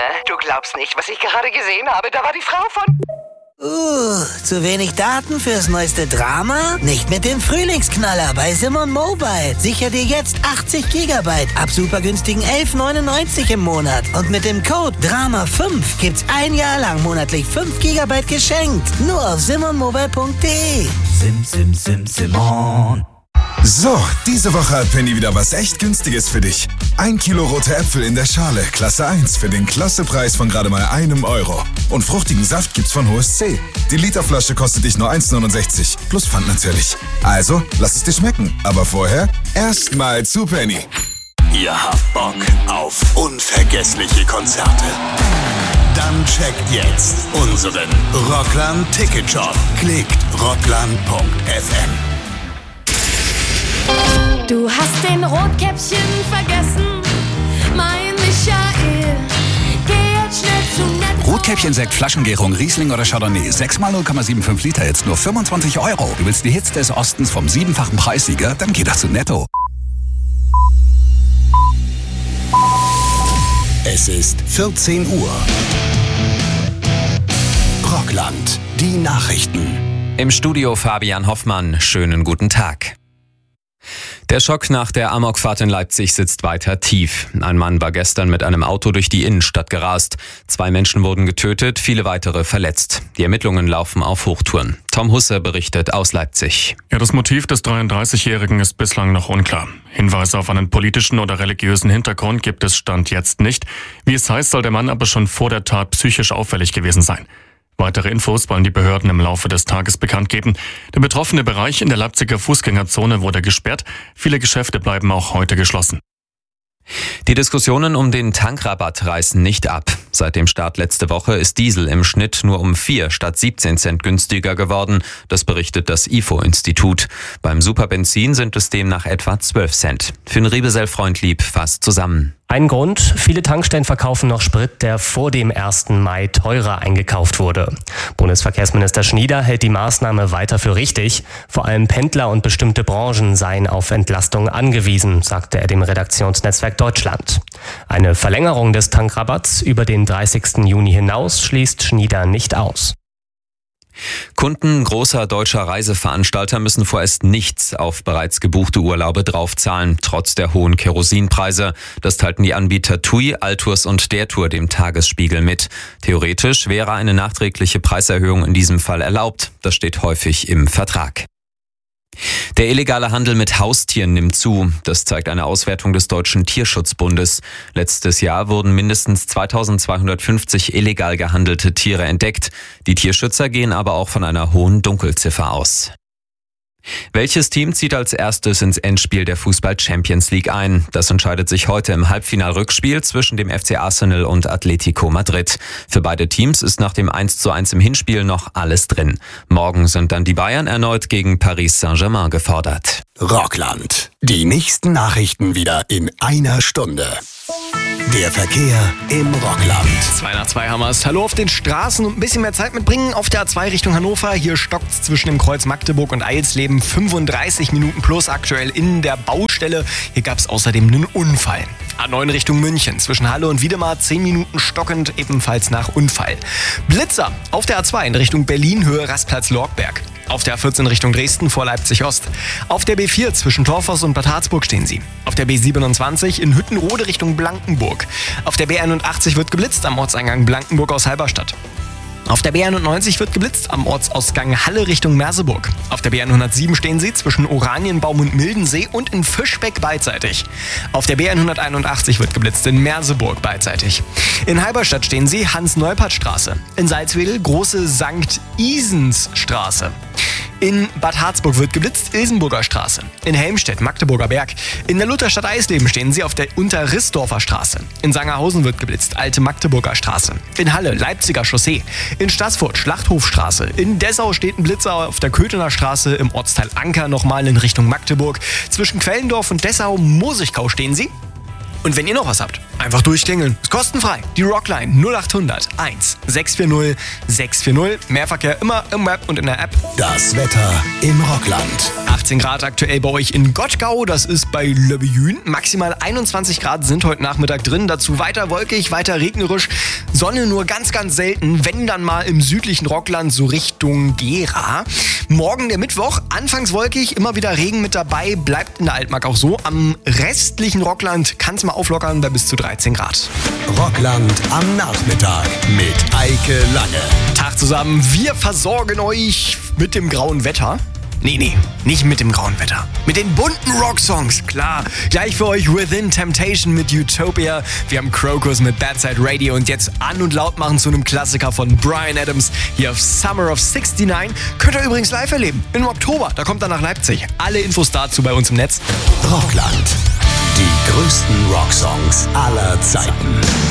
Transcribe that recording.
Du glaubst nicht, was ich gerade gesehen habe. Da war die Frau von... Zu wenig Daten fürs neueste Drama? Nicht mit dem Frühlingsknaller bei Simon Mobile. Sicher dir jetzt 80 GB ab super günstigen 11,99 im Monat. Und mit dem Code DRAMA5 gibt's ein Jahr lang monatlich 5 GB geschenkt. Nur auf simonmobile.de. Simon. So, diese Woche hat Penny wieder was echt Günstiges für dich. 1 Kilo rote Äpfel in der Schale, Klasse 1, für den Klassepreis von gerade mal €1. Und fruchtigen Saft gibt's von HSC. Die Literflasche kostet dich nur 1,69, plus Pfand natürlich. Also, lass es dir schmecken. Aber vorher erstmal zu Penny. Ihr habt Bock auf unvergessliche Konzerte? Dann checkt jetzt unseren Rockland-Ticket-Shop. Klickt rockland.fm. Du hast den Rotkäppchen vergessen, mein Michael. Geh jetzt schnell zu Netto. Rotkäppchen-Sekt, Flaschengärung, Riesling oder Chardonnay. 6x 0,75 Liter, jetzt nur 25 €. Du willst die Hits des Ostens vom 7-fachen Preissieger? Dann geh doch zu Netto. Es ist 14 Uhr. Rockland, die Nachrichten. Im Studio Fabian Hoffmann. Schönen guten Tag. Der Schock nach der Amokfahrt in Leipzig sitzt weiter tief. Ein Mann war gestern mit einem Auto durch die Innenstadt gerast. 2 Menschen wurden getötet, viele weitere verletzt. Die Ermittlungen laufen auf Hochtouren. Tom Husse berichtet aus Leipzig. Ja, das Motiv des 33-Jährigen ist bislang noch unklar. Hinweise auf einen politischen oder religiösen Hintergrund gibt es Stand jetzt nicht. Wie es heißt, soll der Mann aber schon vor der Tat psychisch auffällig gewesen sein. Weitere Infos wollen die Behörden im Laufe des Tages bekannt geben. Der betroffene Bereich in der Leipziger Fußgängerzone wurde gesperrt. Viele Geschäfte bleiben auch heute geschlossen. Die Diskussionen um den Tankrabatt reißen nicht ab. Seit dem Start letzte Woche ist Diesel im Schnitt nur um 4 statt 17 Cent günstiger geworden. Das berichtet das IFO-Institut. Beim Superbenzin sind es demnach etwa 12 Cent. Finn Riebesell-Freundlieb fasst zusammen. Ein Grund, viele Tankstellen verkaufen noch Sprit, der vor dem 1. Mai teurer eingekauft wurde. Bundesverkehrsminister Schnieder hält die Maßnahme weiter für richtig. Vor allem Pendler und bestimmte Branchen seien auf Entlastung angewiesen, sagte er dem Redaktionsnetzwerk Deutschland. Eine Verlängerung des Tankrabatts über den 30. Juni hinaus schließt Schnieder nicht aus. Kunden großer deutscher Reiseveranstalter müssen vorerst nichts auf bereits gebuchte Urlaube draufzahlen, trotz der hohen Kerosinpreise. Das teilten die Anbieter TUI, Altours und der Tour dem Tagesspiegel mit. Theoretisch wäre eine nachträgliche Preiserhöhung in diesem Fall erlaubt. Das steht häufig im Vertrag. Der illegale Handel mit Haustieren nimmt zu. Das zeigt eine Auswertung des Deutschen Tierschutzbundes. Letztes Jahr wurden mindestens 2250 illegal gehandelte Tiere entdeckt. Die Tierschützer gehen aber auch von einer hohen Dunkelziffer aus. Welches Team zieht als erstes ins Endspiel der Fußball-Champions League ein? Das entscheidet sich heute im Halbfinal-Rückspiel zwischen dem FC Arsenal und Atletico Madrid. Für beide Teams ist nach dem 1:1 im Hinspiel noch alles drin. Morgen sind dann die Bayern erneut gegen Paris Saint-Germain gefordert. Rockland, die nächsten Nachrichten wieder in einer Stunde. Der Verkehr im Rockland. 2 nach 2 haben wir es. Hallo auf den Straßen und ein bisschen mehr Zeit mitbringen. Auf der A2 Richtung Hannover. Hier stockt's zwischen dem Kreuz Magdeburg und Eilsleben. 35 Minuten plus aktuell in der Baustelle. Hier gab's außerdem einen Unfall. A9 Richtung München. Zwischen Halle und Wiedemar 10 Minuten stockend, ebenfalls nach Unfall. Blitzer auf der A2 in Richtung Berlin, Höhe Rastplatz Lorgberg. Auf der A14 Richtung Dresden vor Leipzig Ost. Auf der B4 zwischen Torfoss und Bad Harzburg stehen sie. Auf der B27 in Hüttenrode Richtung Blankenburg. Auf der B81 wird geblitzt am Ortseingang Blankenburg aus Halberstadt. Auf der B91 wird geblitzt am Ortsausgang Halle Richtung Merseburg. Auf der B107 stehen sie zwischen Oranienbaum und Mildensee und in Fischbeck beidseitig. Auf der B181 wird geblitzt in Merseburg beidseitig. In Halberstadt stehen sie Hans-Neupert-Straße. In Salzwedel große St. Isens-Straße. In Bad Harzburg wird geblitzt Ilsenburger Straße. In Helmstedt Magdeburger Berg. In der Lutherstadt Eisleben stehen sie auf der Unterrissdorfer Straße. In Sangerhausen wird geblitzt Alte Magdeburger Straße. In Halle Leipziger Chaussee. In Staßfurt Schlachthofstraße. In Dessau steht ein Blitzer auf der Köthener Straße. Im Ortsteil Anker nochmal in Richtung Magdeburg. Zwischen Quellendorf und Dessau-Mosigkau stehen sie. Und wenn ihr noch was habt, Einfach durchklingeln. Ist kostenfrei. Die Rockline 0800 1 640 640. Mehr Verkehr immer im Web und in der App. Das Wetter im Rockland. 18 Grad aktuell bei euch in Gottgau. Das ist bei Löbbejün. Maximal 21 Grad sind heute Nachmittag drin. Dazu weiter wolkig, weiter regnerisch. Sonne nur ganz, ganz selten. Wenn dann mal im südlichen Rockland so Richtung Gera. Morgen der Mittwoch. Anfangs wolkig, immer wieder Regen mit dabei. Bleibt in der Altmark auch so. Am restlichen Rockland kann es mal auflockern bei bis zu 13 Grad. Rockland am Nachmittag mit Eike Lange. Tag zusammen, wir versorgen euch mit dem grauen Wetter. Nee, nicht mit dem grauen Wetter. Mit den bunten Rocksongs, klar. Gleich für euch Within Temptation mit Utopia. Wir haben Crocus mit Bad Side Radio und jetzt an und laut machen zu einem Klassiker von Bryan Adams hier auf Summer of 69. Könnt ihr übrigens live erleben. Im Oktober, da kommt er nach Leipzig. Alle Infos dazu bei uns im Netz. Rockland. Die größten Rocksongs aller Zeiten.